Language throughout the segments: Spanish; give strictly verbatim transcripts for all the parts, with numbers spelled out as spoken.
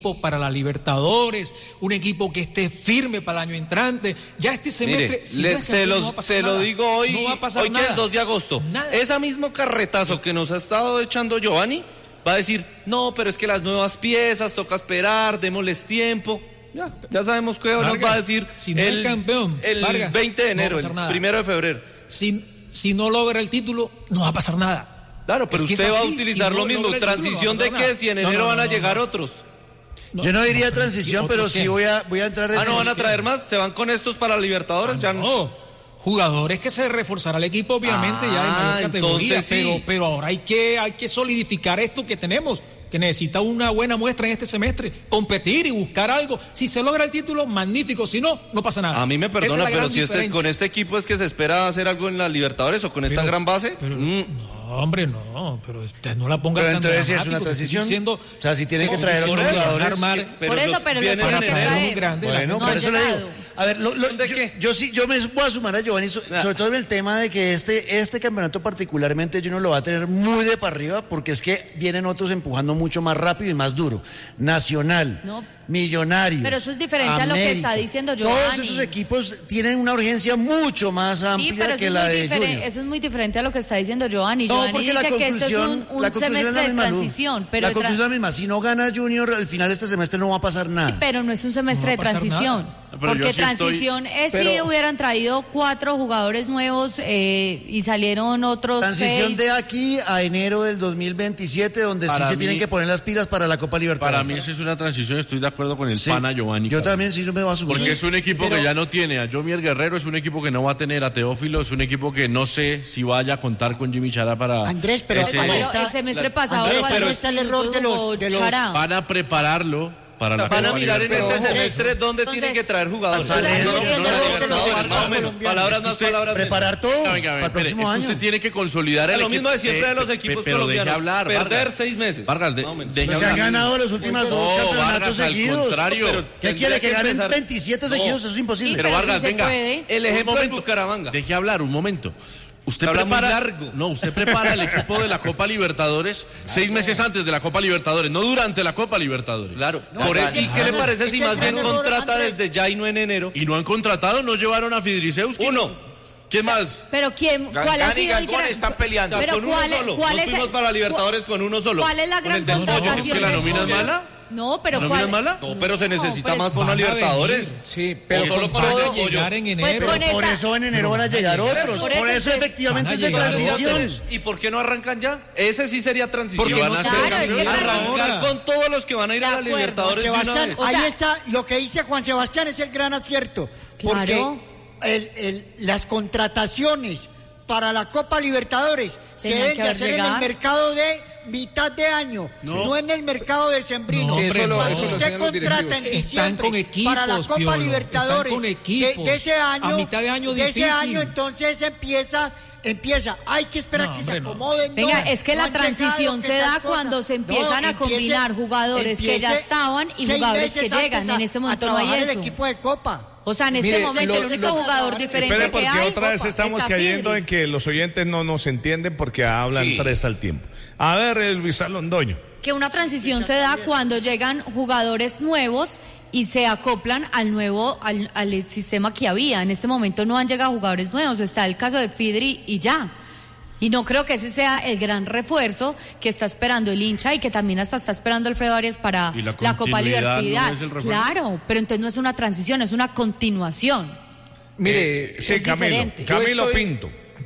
para la Libertadores, un equipo que esté firme para el año entrante. Ya este semestre, Mire, si le, no es se, campeón, los, no va a pasar se nada. lo digo hoy, No va a pasar hoy que nada. es dos de agosto. Nada. Ese mismo carretazo que nos ha estado echando Giovanni va a decir, no, pero es que las nuevas piezas, toca esperar, démosles tiempo. Ya, ya sabemos qué nos va a decir si no el, es campeón, el Vargas, veinte de enero, no el primero de febrero. Si, si no logra el título, no va a pasar nada. Claro, pero es que usted va a así, utilizar si no lo mismo. logra el ¿Transición título, no de va a qué? pasar Si en nada. enero No, no, van a no, llegar no. otros. No, yo no diría no, transición, pero sí voy a, voy a entrar en... Ah, ¿no van a traer más? ¿Se van con estos para Libertadores? Ah, ya no. no. Jugadores que se reforzará el equipo, obviamente, Ah, ya de mayor categoría, entonces sí. pero, pero ahora hay que, hay que solidificar esto que tenemos, que necesita una buena muestra en este semestre, competir y buscar algo. Si se logra el título, magnífico, si no, no pasa nada. A mí me Esa perdona, es la pero gran si este, diferencia. con este equipo es que se espera hacer algo en la Libertadores o con esta Pero- gran base. pero- mm. No, hombre, no, pero usted no la ponga Pero tan entonces si es dramático, una te estoy transición, diciendo- o sea, si tienen que te traer a estoy los diciendo jugadores, armar- Pero Por eso, los pero los vienen van a en traer enero. muy grande. la Bueno, gente. No por ha eso le digo. llegado. A ver, lo, lo- ¿De yo, qué? yo sí, yo me voy a sumar a Giovanni, so- sobre todo en el tema de que este, este campeonato particularmente Junior lo va a tener muy de para arriba, porque es que vienen otros empujando mucho más rápido y más duro. Nacional, No. Millonarios. Pero eso es diferente a lo que América. está diciendo Todos Giovanni. esos equipos tienen una urgencia mucho más Sí, amplia pero eso que es, la muy de diferente, Junior. eso es muy diferente a lo que está diciendo Giovanni. No, Giovanni porque dice la que esto es conclusión, un, un la conclusión es semestre la de misma, Lu. transición. Pero, La de tra- conclusión es la misma. Si no gana Junior, al final de este semestre no va a pasar nada. pero no es un semestre No de va a pasar transición. nada. Pero yo Porque sí estoy- transición es si pero- hubieran traído cuatro jugadores nuevos eh, y salieron otros Transición seis. de aquí a enero del dos mil veintisiete, donde Para sí se mí- tienen que poner las pilas para la Copa Libertadores. Para mí esa es una transición, estoy de acuerdo con el Sí. pana Giovanni. Yo Carlos. también sí yo me voy a sumar. Porque es un equipo Pero- que ya no tiene a Jomier Guerrero, es un equipo que no va a tener a Teófilo, es un equipo que no sé si vaya a contar con Jimmy Chará para... Andrés, pero ese- ahí Pero está- el semestre la- pasado Andrés, igual pero los está el error de jugó los- de los- Chará. Van a prepararlo para la Van a Copa mirar en este Libertadores. semestre dónde Entonces, tienen que traer jugadores. hasta No, enero, no, sí, no, el no, error no, de los no, jugadores más o menos. colombianos. Palabras más, Usted- palabras menos. Preparar todo No, venga, a ver, para el espere, próximo es que año. usted tiene que consolidar el Es lo equipo. mismo de siempre de los Pe- equipos pe- pero deje colombianos. hablar, Perder Vargas. seis meses. Vargas, de- Más o menos. deje Pues se han hablar. ganado los últimos dos No, campeonatos Vargas, al seguidos. contrario. Pero ¿Qué tendría quiere? Que ganen empezar- veintisiete No. seguidos, eso es imposible. Sí, Pero pero Vargas, sí se venga. puede. El Un ejemplo es momento. Bucaramanga. Deje hablar un momento. Usted Habla muy prepara, largo. no, usted prepara el equipo de la Copa Libertadores seis meses antes de la Copa Libertadores, no durante la Copa Libertadores. Claro. No, Por o el- sea, ¿Y qué le Andrés, parece es si que más el bien gran error, contrata Andrés- desde ya y no en enero? Y no han contratado, no llevaron a Fidrisewski. Uno. ¿Quién más? Pero quién, ¿cuál ha Gangán y sido el Gangón gran- están peleando. O sea, Pero con uno ¿cuál es- solo. cuál Nos es fuimos el- para Libertadores con uno solo. ¿Cuál es la Con gran el del Pollo. contratación? ¿Que la de nómina es Junior? mala? No, pero ¿La ¿cuál? nómina es mala? No, pero se necesita pues, más para una van a Libertadores. venir, Sí, pero pero solo con van lo a del Pollo. llegar en Pues enero. con Pero por esa- eso en enero van a llegar otros. Por Por eso eso es- efectivamente van es a de llegar transición. ¿Y por qué no arrancan ya? Ese sí sería transición. Porque van no a se ser Claro, es que campeones arrancar Arrancar ahora. con todos los que van a ir De a la acuerdo. Libertadores de una Sebastián, vez. O sea- ahí está, lo que dice Juan Sebastián es el gran acierto, porque Claro. el, el, las contrataciones para la Copa Libertadores se Tenían deben que de haber hacer en llegado. el mercado de mitad de año, no, No. en el mercado decembrino. No, hombre, Cuando no. Eso lo usted hacían los contrata en directivos. Están con diciembre equipos, para la Copa Piolo, Libertadores están con de, equipos. de ese año, A mitad de año de ese difícil. año entonces empieza empieza, hay que esperar No, que se hombre, no. acomoden. Venga, no, es que no la han llegado, transición que se tal da cosa. cuando se No, empiezan a empiece- combinar jugadores que ya empiece estaban y seis jugadores que meses antes llegan. a- En este a momento no hay trabajar eso. el equipo de Copa. O sea, en este Mire, momento lo- el único lo- jugador diferente Espere, que porque hay otra vez es estamos Zafiri. cayendo en que los oyentes no nos entienden porque hablan Sí. tres al tiempo. A ver, eh, Luis Alondoño. Que una transición se da cuando llegan jugadores nuevos y se acoplan al nuevo, al, al sistema que había. En este momento no han llegado jugadores nuevos, está el caso de Fidri y ya. Y no creo que ese sea el gran refuerzo que está esperando el hincha y que también hasta está esperando Alfredo Arias para ¿Y la la Copa continuidad no Libertad. es el refuerzo? Claro, pero entonces no es una transición, es una continuación. Mire, Sí, es Camilo. diferente. Yo Camilo estoy- Pinto.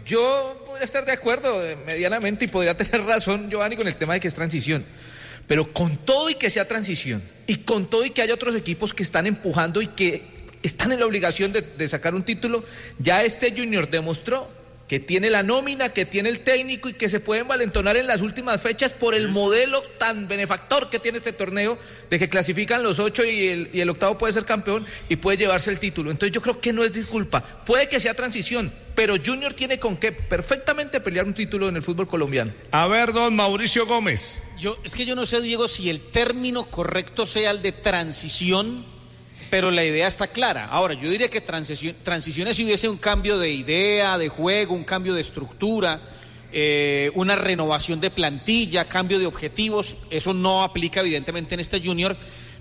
yo podría estar de acuerdo eh, medianamente y podría tener razón, Giovanni, con el tema de que es transición. Pero con todo y que sea transición, y con todo y que haya otros equipos que están empujando y que están en la obligación de, de sacar un título, ya este Junior demostró que tiene la nómina, que tiene el técnico y que se pueden valentonar en las últimas fechas por el modelo tan benefactor que tiene este torneo, de que clasifican los ocho y el, y el octavo puede ser campeón y puede llevarse el título. Entonces yo creo que no es disculpa, puede que sea transición, pero Junior tiene con qué perfectamente pelear un título en el fútbol colombiano. A ver, don Mauricio Gómez. Yo, es que yo no sé, Diego, si el término correcto sea el de transición, pero la idea está clara. Ahora, yo diría que transición, transiciones si hubiese un cambio de idea, de juego, un cambio de estructura, eh, una renovación de plantilla, cambio de objetivos, eso no aplica evidentemente en este Junior,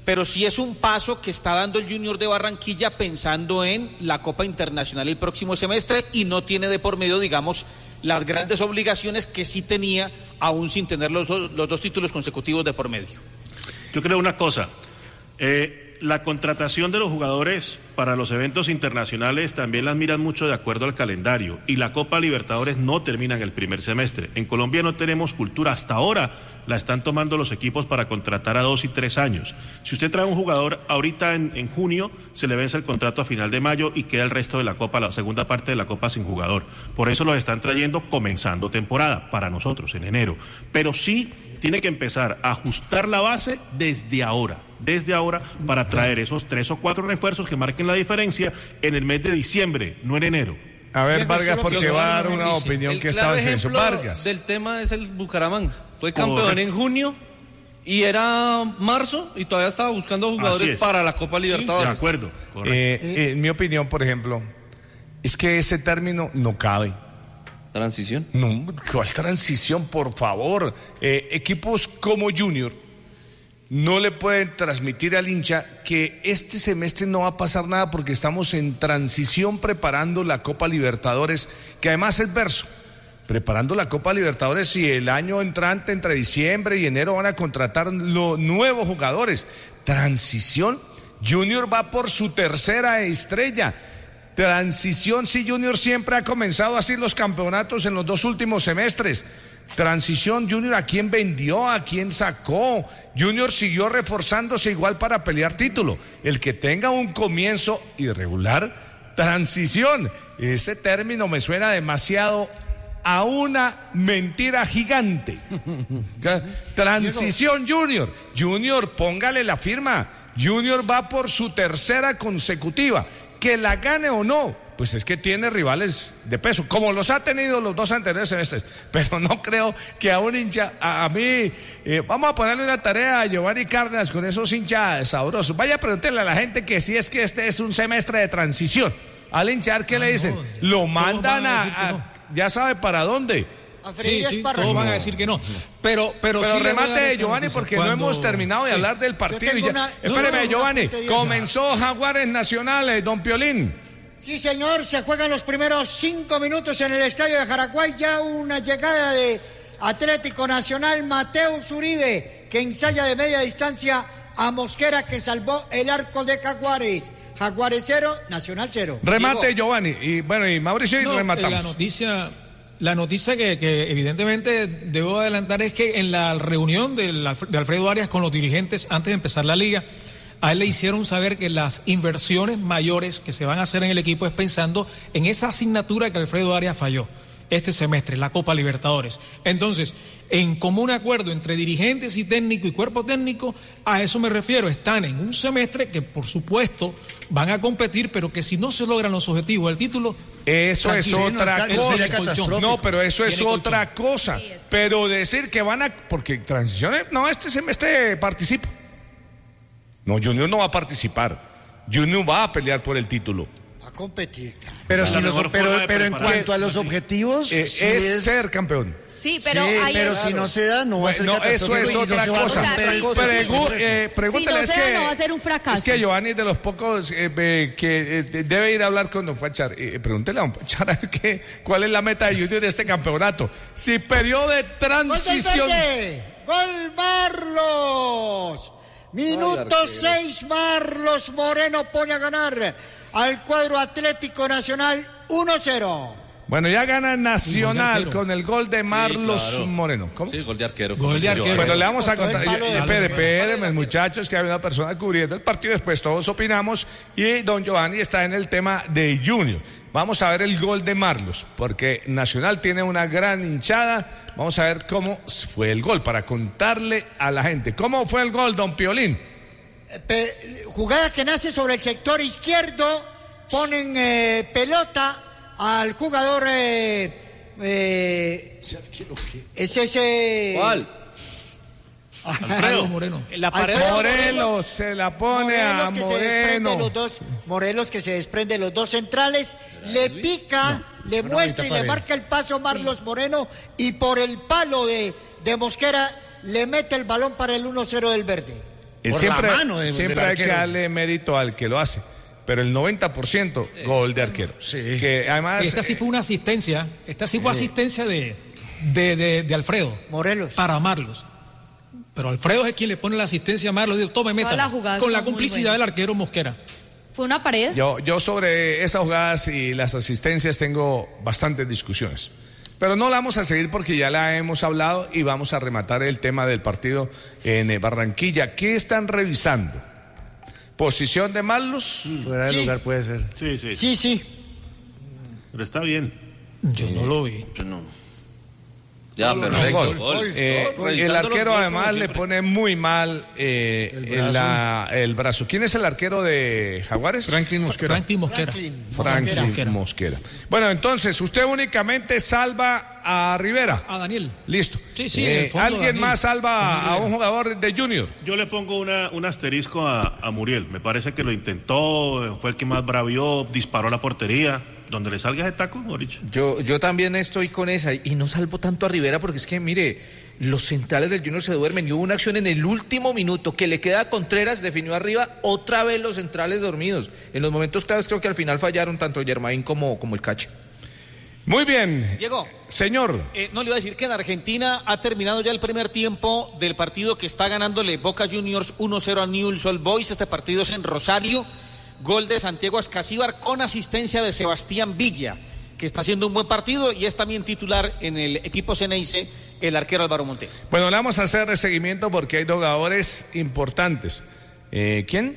pero sí es un paso que está dando el Junior de Barranquilla pensando en la Copa Internacional el próximo semestre y no tiene de por medio, digamos, las grandes obligaciones que sí tenía aún sin tener los, do, los dos títulos consecutivos de por medio. Yo creo una cosa, eh, la contratación de los jugadores para los eventos internacionales también las miran mucho de acuerdo al calendario y la Copa Libertadores no termina en el primer semestre. En Colombia no tenemos cultura, hasta ahora la están tomando los equipos para contratar a dos y tres años. Si usted trae un jugador ahorita en, en junio, se le vence el contrato a final de mayo y queda el resto de la Copa, la segunda parte de la Copa sin jugador. Por eso los están trayendo comenzando temporada, para nosotros en enero. Pero sí tiene que empezar a ajustar la base desde ahora, desde ahora para traer esos tres o cuatro refuerzos que marquen la diferencia en el mes de diciembre, no en enero. A ver, Vargas, porque va a dar una opinión que estaba en eso. Vargas. Del tema es el Bucaramanga. Fue campeón Correcto. en junio y era marzo y todavía estaba buscando jugadores para la Copa Libertadores. Sí, de acuerdo. Eh, eh, en mi opinión, por ejemplo, es que ese término no cabe. ¿Transición? No, ¿cuál transición, por favor? Eh, equipos como Junior no le pueden transmitir al hincha que este semestre no va a pasar nada porque estamos en transición preparando la Copa Libertadores, que además es verso. Preparando la Copa Libertadores y el año entrante, entre diciembre y enero, van a contratar los nuevos jugadores. Transición, Junior va por su tercera estrella. Transición, sí, Junior siempre ha comenzado así los campeonatos en los dos últimos semestres. Transición, Junior, ¿a quién vendió? ¿A quién sacó? Junior siguió reforzándose igual para pelear título. El que tenga un comienzo irregular, transición. Ese término me suena demasiado a una mentira gigante. Transición, Junior. Junior, póngale la firma. Junior va por su tercera consecutiva. Que la gane o no, pues es que tiene rivales de peso, como los ha tenido los dos anteriores semestres, pero no creo que a un hincha, a, a mí, eh, vamos a ponerle una tarea a Giovanni Cárdenas con esos hinchas sabrosos. Vaya a preguntarle a la gente que si es que este es un semestre de transición. Al hinchar, ¿qué ah, le dicen? No, Lo mandan a, a, a no. ya sabe para dónde. Sí, sí, todos van a decir que no. Pero, pero, pero sí remate, Giovanni, porque cuando... no hemos terminado de sí. hablar del partido. Ya... Una... Espéreme, no, no, Giovanni. Comenzó Jaguares Nacionales, don Piolín. Sí, señor, se juegan los primeros cinco minutos en el estadio de Jaraguay. Ya una llegada de Atlético Nacional, Mateus Uribe, que ensaya de media distancia a Mosquera, que salvó el arco de Jaguares. Jaguares cero, Nacional cero. Remate, Diego. Giovanni. Y bueno, y Mauricio, y no, rematamos. La noticia... La noticia que, que evidentemente debo adelantar es que en la reunión de, la, de Alfredo Arias con los dirigentes antes de empezar la liga, a él le hicieron saber que las inversiones mayores que se van a hacer en el equipo es pensando en esa asignatura que Alfredo Arias falló este semestre, la Copa Libertadores. Entonces, en común acuerdo entre dirigentes y técnico y cuerpo técnico, a eso me refiero, están en un semestre que por supuesto van a competir, pero que si no se logran los objetivos del título... Eso es otra cosa. No, pero eso es otra cosa. Pero decir que van a... Porque transiciones... No, este semestre participa. No, Junior no va a participar. Junior va a pelear por el título. A competir. Pero, si los, pero, pero en cuanto a los objetivos... Eh, si es, es ser campeón. Sí, pero, sí, hay pero si no se da, no va a ser no, eso es otra cosa. Pregu eh, pregúntale, si no se da, no va a ser un fracaso. Es que Giovanni es de los pocos eh, que eh, debe ir a hablar con Don Fachar. Eh, pregúntele a Don Fachar a ver qué, cuál es la meta de Junior de este campeonato. Si periodo de transición... ¡Gol Marlos! Minuto seis, Marlos Moreno pone a ganar al cuadro Atlético Nacional uno cero. Bueno, ya gana Nacional con el gol de Marlos sí, claro. Moreno. ¿Cómo? Sí, gol de arquero. Gol de arquero. Bueno, le vamos a contar. Espere, espere, muchachos, que hay una persona cubriendo el partido. Después todos opinamos. Y don Giovanni está en el tema de Junior. Vamos a ver el gol de Marlos, porque Nacional tiene una gran hinchada. Vamos a ver cómo fue el gol, para contarle a la gente. ¿Cómo fue el gol, don Piolín? Pe jugada que nace sobre el sector izquierdo. Ponen eh, pelota al jugador eh, eh, es ese ¿cuál? Alfredo Moreno. La pared Alfredo Morelos se la pone Morelos a que Moreno. Se los dos, Morelos que se desprende los dos centrales, le pica, no, le no, muestra y le marca el paso Marlos Moreno y por el palo de, de Mosquera le mete el balón para el uno cero del verde. Por siempre la mano de, siempre del hay que arquero. darle mérito al que lo hace. Pero el noventa por ciento gol de arquero. Sí. Que además, Esta sí fue una asistencia, esta sí fue asistencia de, de, de, de Alfredo. Morelos. Para Marlos. Pero Alfredo es quien le pone la asistencia a Marlos. Digo, tome, Todas métala. las jugadas Con la son muy complicidad buenas. del arquero Mosquera. Fue una pared. Yo, yo sobre esas jugadas y las asistencias tengo bastantes discusiones. Pero no la vamos a seguir porque ya la hemos hablado y vamos a rematar el tema del partido en eh, Barranquilla. ¿Qué están revisando? ¿Posición de Marlos? Fuera de Sí. lugar puede ser. Sí, sí, Sí, sí. pero está bien. Yo no lo vi. Yo no. Ya, Gol. perfecto. Gol. Eh, Gol. el Revisando arquero los goles, además como le siempre. pone muy mal eh, El el, brazo. la- el brazo. ¿Quién es el arquero de Jaguares? Franklin Mosquera. Franklin Mosquera. Franklin. Franklin Mosquera. Mosquera. Bueno, entonces, usted únicamente salva a Rivera. A Daniel. Listo. Sí, sí, Eh, en el fondo, ¿Alguien Daniel. más salva Daniel a Rivera. un jugador de Junior? Yo le pongo una, un asterisco a, a Muriel. Me parece que lo intentó, fue el que más bravió, disparó a la portería. Donde le salga ese taco, Moricho. Yo, yo también estoy con esa y no salvo tanto a Rivera porque es que, mire, los centrales del Junior se duermen y hubo una acción en el último minuto que le queda a Contreras, definió arriba, otra vez los centrales dormidos. En los momentos claves creo que al final fallaron tanto Germain como, como el Cache. Muy bien. Diego. Señor. Eh, no le iba a decir que en Argentina ha terminado ya el primer tiempo del partido que está ganándole Boca Juniors uno cero a Newell's Old Boys. Este partido es en Rosario. Gol de Santiago Ascasíbar con asistencia de Sebastián Villa, que está haciendo un buen partido y es también titular en el equipo Ceneice, el arquero Álvaro Montero. Bueno, le vamos a hacer seguimiento porque hay dos jugadores importantes. Eh, ¿Quién?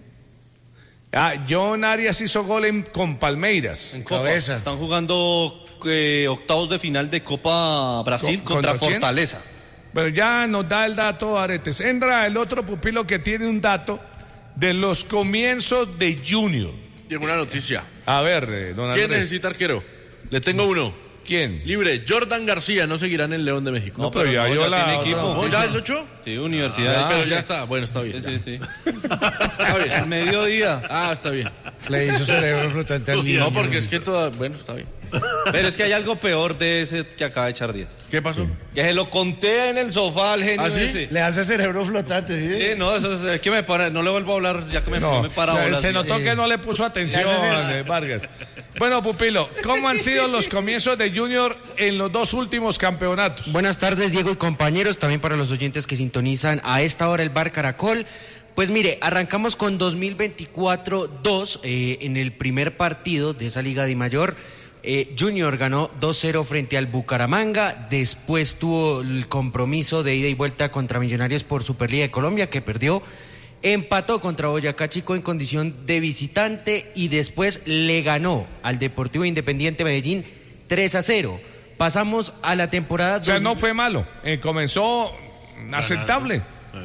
Ah, John Arias hizo gol en, con Palmeiras. En Copa. Cabeza. Están jugando eh, octavos de final de Copa Brasil ¿Con- contra, contra quién? Fortaleza. Pero ya nos da el dato, Aretes. Entra el otro pupilo que tiene un dato de los comienzos de Junior. Tengo una noticia. A ver, eh, don ¿Quién Andrés. necesita arquero? Le tengo uno. ¿Quién? Libre. Jordan García no seguirá en el León de México. No, pero ya yo la- tiene equipo. no, ¿Oh, ¿Ya lo echó? Sí, universidad. Ah, pero ya está. Bueno, está bien. Sí, sí, sí. Está bien. Al mediodía. Ah, está bien. Le hizo cerebro flotante al niño. No, porque es que toda... Bueno, está bien. Pero es que hay algo peor de ese que acaba de echar Díaz. ¿Qué pasó? Que se lo conté en el sofá al genio ¿Ah, sí? ese. Le hace cerebro flotante, ¿sí? Sí, no, eso es, es que me para, no le vuelvo a hablar ya que me, No, me para se, bolas. se notó que no le puso atención, eh, Vargas. Bueno, pupilo, ¿cómo han sido los comienzos de Junior en los dos últimos campeonatos? Buenas tardes, Diego y compañeros, también para los oyentes que sintonizan a esta hora el Bar Caracol. Pues mire, arrancamos con dos mil veinticuatro dos eh, en el primer partido de esa Liga de Mayor. Eh, Junior ganó dos cero frente al Bucaramanga, después tuvo el compromiso de ida y vuelta contra Millonarios por Superliga de Colombia, que perdió, empató contra Boyacá Chico en condición de visitante y después le ganó al Deportivo Independiente Medellín tres a cero. Pasamos a la temporada... O sea, dos- no fue malo, eh, comenzó aceptable.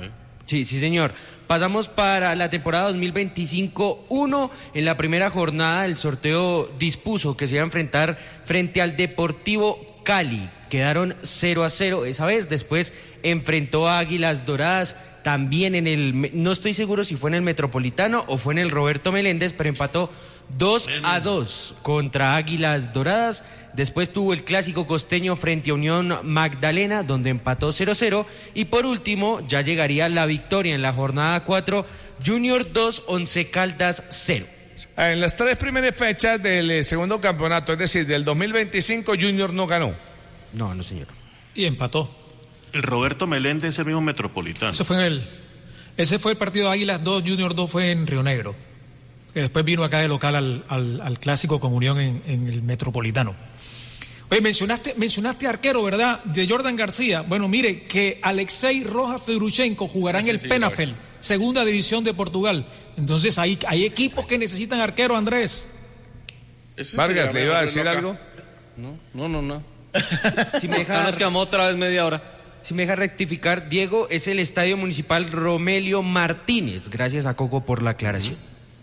Sí, sí, señor. Pasamos para la temporada dos mil veinticinco uno. En la primera jornada el sorteo dispuso que se iba a enfrentar frente al Deportivo Cali. Quedaron cero a cero esa vez. Después enfrentó a Águilas Doradas también en el... No estoy seguro si fue en el Metropolitano o fue en el Roberto Meléndez, pero empató dos a dos contra Águilas Doradas. Después tuvo el clásico costeño frente a Unión Magdalena, donde empató cero cero. Y por último, ya llegaría la victoria en la jornada cuatro, Junior dos, Once Caldas cero. En las tres primeras fechas del eh, segundo campeonato, es decir, del dos mil veinticinco, Junior no ganó. No, no, señor. Y empató. El Roberto Meléndez es el mismo Metropolitano. Ese fue en el, ese fue el partido de Águilas dos, Junior dos fue en Río Negro. Que después vino acá de local al, al, al clásico Comunión en, en el Metropolitano. Oye, mencionaste, mencionaste arquero, ¿verdad? De Jordan García. Bueno, mire, que Alexei Rojas Fedruchenko jugará en el sí, Penafel, segunda división de Portugal. Entonces, hay, hay equipos que necesitan arquero, Andrés. Ese Vargas, sería ¿le iba a mejor decir verlo acá. algo? No, no, no, no. Si me Ya deja, nos quedamos otra vez media hora. si me deja rectificar, Diego, es el Estadio Municipal Romelio Martínez. Gracias a Coco por la aclaración.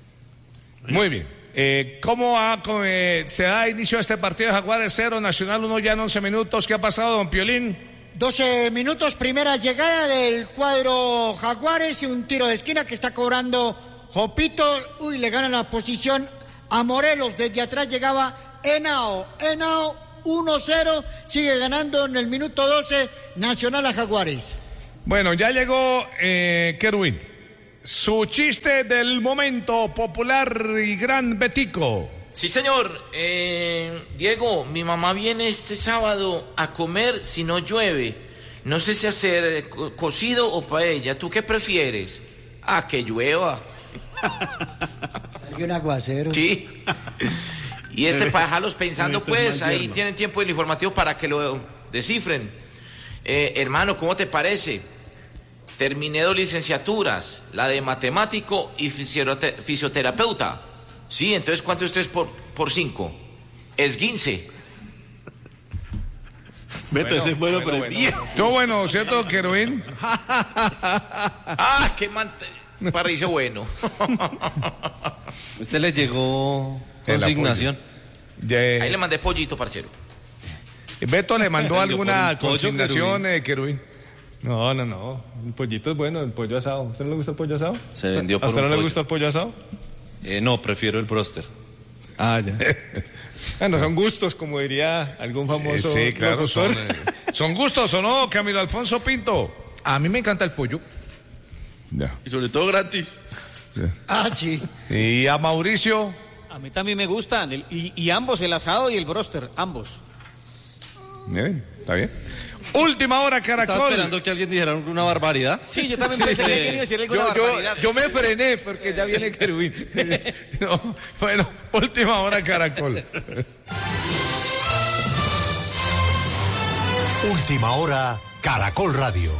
Muy bien. Eh, ¿Cómo ha, cómo, eh, se da inicio a este partido de Jaguares cero, Nacional uno ya en once minutos? ¿Qué ha pasado, don Piolín? doce minutos, primera llegada del cuadro Jaguares y un tiro de esquina que está cobrando Jopito. Uy, le gana la posición a Morelos. Desde atrás llegaba Henao. Henao uno cero, sigue ganando en el minuto doce Nacional a Jaguares. Bueno, ya llegó eh, Kerwin. Su chiste del momento, popular y gran Betico. Sí, señor. Eh, Diego, mi mamá viene este sábado a comer si no llueve. No sé si hacer co- cocido o paella. ¿Tú qué prefieres? Ah, que llueva. Hay un aguacero. Sí. Y este para dejarlos pensando, pues, ahí yerno. tienen tiempo del informativo para que lo descifren. Eh, hermano, ¿cómo te parece? Terminé dos licenciaturas, la de matemático y fisiote- fisioterapeuta. Sí, entonces, ¿cuánto ustedes por, por cinco? Esguince. Beto, ese es bueno, pero el día. Todo bueno, ¿cierto, Querubín? Ah, qué man... Parece bueno. Usted le llegó El consignación. De- Ahí le mandé pollito, parcero. Beto le mandó Yo alguna por un pollo, consignación, eh, Querubín. No, no, no. El pollito es bueno, el pollo asado. ¿A usted no le gusta el pollo asado? Se vendió por ¿A usted un no le pollo. gusta el pollo asado? Eh, no, prefiero el bróster. Ah, ya. Bueno, son gustos, como diría algún famoso sí, claro, locutor. eh, son, son gustos o no, Camilo Alfonso Pinto. A mí me encanta el pollo. Ya. Y sobre todo gratis. Ah, sí. Y a Mauricio. A mí también me gustan, el- y, y ambos, el asado y el bróster, ambos. Bien, está bien. Última hora, Estaba Caracol. esperando que alguien dijera una barbaridad. Sí, yo también pensé que quería decir alguna Yo, yo, barbaridad. yo me frené porque ya viene Querubín. No, bueno, última hora, Caracol. Última hora, Caracol Radio.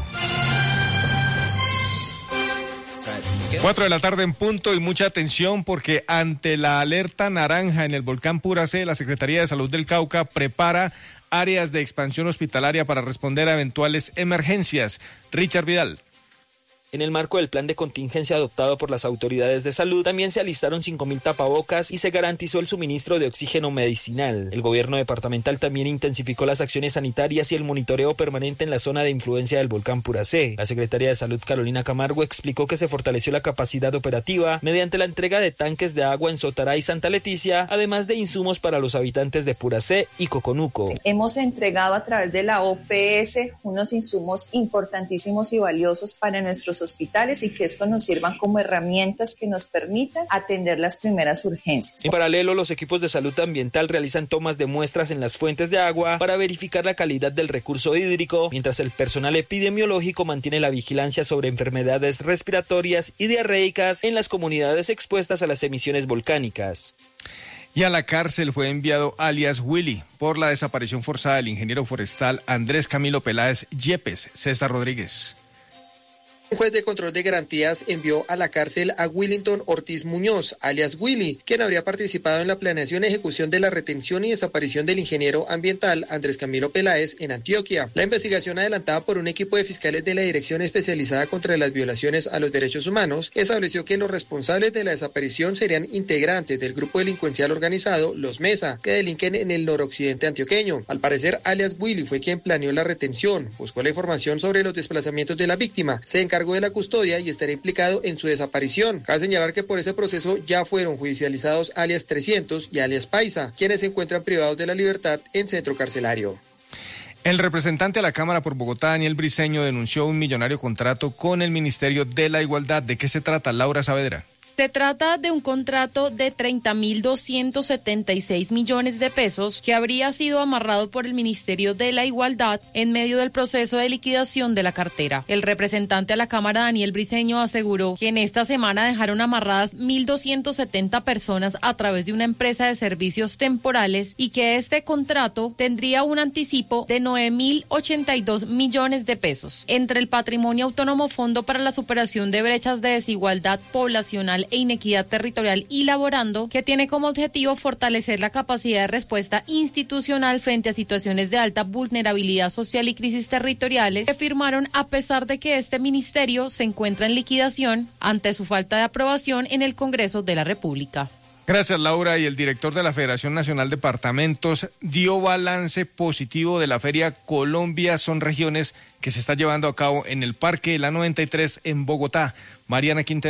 Cuatro de la tarde en punto y mucha atención porque ante la alerta naranja en el volcán Puracé, la Secretaría de Salud del Cauca prepara áreas de expansión hospitalaria para responder a eventuales emergencias. Richard Vidal. En el marco del plan de contingencia adoptado por las autoridades de salud, también se alistaron cinco mil tapabocas y se garantizó el suministro de oxígeno medicinal. El gobierno departamental también intensificó las acciones sanitarias y el monitoreo permanente en la zona de influencia del volcán Puracé. La secretaria de Salud, Carolina Camargo, explicó que se fortaleció la capacidad operativa mediante la entrega de tanques de agua en Sotará y Santa Leticia, además de insumos para los habitantes de Puracé y Coconuco. Hemos entregado a través de la O P S unos insumos importantísimos y valiosos para nuestros hospitales y que esto nos sirvan como herramientas que nos permitan atender las primeras urgencias. En paralelo, los equipos de salud ambiental realizan tomas de muestras en las fuentes de agua para verificar la calidad del recurso hídrico, mientras el personal epidemiológico mantiene la vigilancia sobre enfermedades respiratorias y diarreicas en las comunidades expuestas a las emisiones volcánicas. Y a la cárcel fue enviado alias Willy por la desaparición forzada del ingeniero forestal Andrés Camilo Peláez Yepes. César Rodríguez. Un juez de control de garantías envió a la cárcel a Willington Ortiz Muñoz, alias Willy, quien habría participado en la planeación y ejecución de la retención y desaparición del ingeniero ambiental Andrés Camilo Peláez en Antioquia. La investigación adelantada por un equipo de fiscales de la Dirección Especializada contra las Violaciones a los Derechos Humanos estableció que los responsables de la desaparición serían integrantes del grupo delincuencial organizado Los Mesa, que delinquen en el noroccidente antioqueño. Al parecer, alias Willy fue quien planeó la retención, buscó la información sobre los desplazamientos de la víctima, se encargó de la custodia y estará implicado en su desaparición. Cabe señalar que por ese proceso ya fueron judicializados alias trescientos y alias Paisa, quienes se encuentran privados de la libertad en centro carcelario. El representante a la Cámara por Bogotá, Daniel Briceño, denunció un millonario contrato con el Ministerio de la Igualdad. ¿De qué se trata, Laura Saavedra? Se trata de un contrato de treinta mil doscientos setenta y seis millones de pesos que habría sido amarrado por el Ministerio de la Igualdad en medio del proceso de liquidación de la cartera. El representante a la Cámara, Daniel Briceño, aseguró que en esta semana dejaron amarradas mil doscientas setenta personas a través de una empresa de servicios temporales y que este contrato tendría un anticipo de nueve mil ochenta y dos millones de pesos. Entre el Patrimonio Autónomo Fondo para la Superación de Brechas de Desigualdad Poblacional e Inequidad Territorial y Laborando, que tiene como objetivo fortalecer la capacidad de respuesta institucional frente a situaciones de alta vulnerabilidad social y crisis territoriales, que firmaron a pesar de que este ministerio se encuentra en liquidación ante su falta de aprobación en el Congreso de la República. Gracias, Laura. Y el director de la Federación Nacional de Departamentos dio balance positivo de la Feria Colombia Son Regiones que se está llevando a cabo en el Parque de la noventa y tres en Bogotá. Mariana Quintero.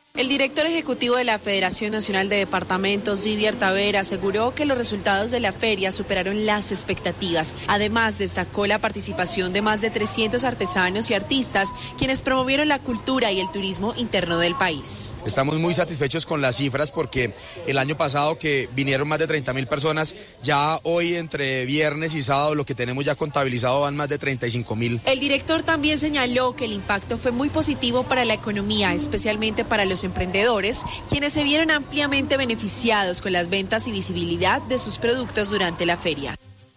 El director ejecutivo de la Federación Nacional de Departamentos, Didier Tavera, aseguró que los resultados de la feria superaron las expectativas. Además, destacó la participación de más de trescientos artesanos y artistas, quienes promovieron la cultura y el turismo interno del país. Estamos muy satisfechos con las cifras porque el año pasado que vinieron más de treinta mil personas, ya hoy entre viernes y sábado lo que tenemos ya contabilizado van más de treinta y cinco mil. El director también señaló que el impacto fue muy positivo para la economía, especialmente para los emprendedores, quienes se vieron ampliamente beneficiados con las ventas y visibilidad de sus productos durante la feria.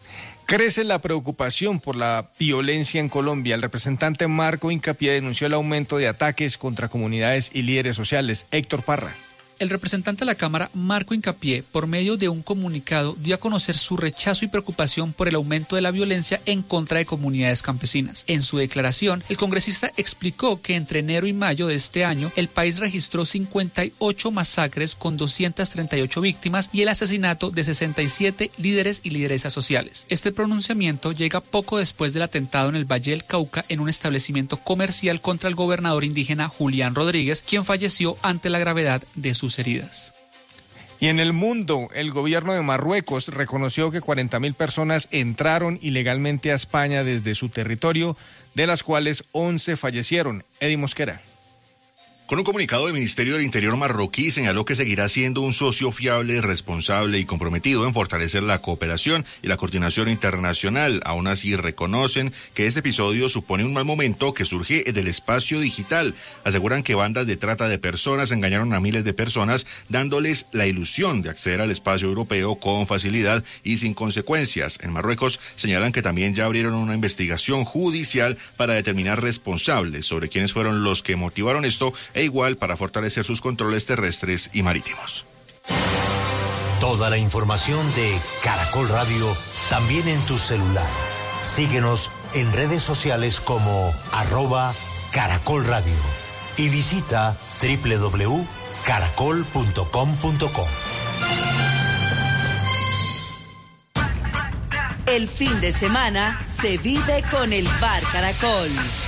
Crece la preocupación por la violencia en Colombia. El representante Marco Hincapié denunció el aumento de ataques contra comunidades y líderes sociales. Héctor Parra. El representante de la Cámara, Marco Hincapié, por medio de un comunicado, dio a conocer su rechazo y preocupación por el aumento de la violencia en contra de comunidades campesinas. En su declaración, el congresista explicó que entre enero y mayo de este año, el país registró cincuenta y ocho masacres con doscientas treinta y ocho víctimas y el asesinato de sesenta y siete líderes y lideresas sociales. Este pronunciamiento llega poco después del atentado en el Valle del Cauca en un establecimiento comercial contra el gobernador indígena Julián Rodríguez, quien falleció ante la gravedad de sus heridas. Y en el mundo, el gobierno de Marruecos reconoció que cuarenta mil personas entraron ilegalmente a España desde su territorio, de las cuales once fallecieron. Eddie Mosquera. Con un comunicado del Ministerio del Interior marroquí señaló que seguirá siendo un socio fiable, responsable y comprometido en fortalecer la cooperación y la coordinación internacional. Aún así reconocen que este episodio supone un mal momento que surge del espacio digital. Aseguran que bandas de trata de personas engañaron a miles de personas dándoles la ilusión de acceder al espacio europeo con facilidad y sin consecuencias. En Marruecos señalan que también ya abrieron una investigación judicial para determinar responsables sobre quiénes fueron los que motivaron esto e igual para fortalecer sus controles terrestres y marítimos. Toda la información de Caracol Radio también en tu celular. Síguenos en redes sociales como arroba Caracol Radio y visita doble u doble u doble u punto caracol punto com punto co. El fin de semana se vive con el Bar Caracol.